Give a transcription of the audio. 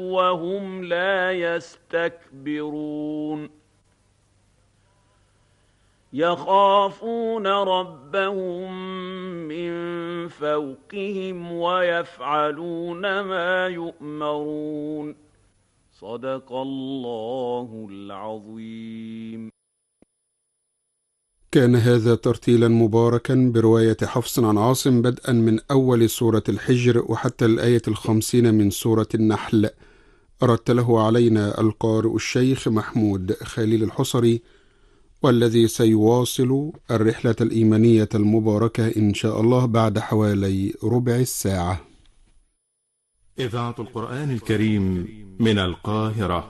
وهم لا يستكبرون يخافون ربهم من فوقهم ويفعلون ما يؤمرون صدق الله العظيم. كان هذا ترتيلا مباركا برواية حفص عن عاصم بدءا من أول سورة الحجر وحتى الآية 50 من سورة النحل. رتله علينا القارئ الشيخ محمود خليل الحصري، والذي سيواصل الرحلة الإيمانية المباركة إن شاء الله بعد حوالي ربع ساعة. إذاعة القرآن الكريم من القاهرة.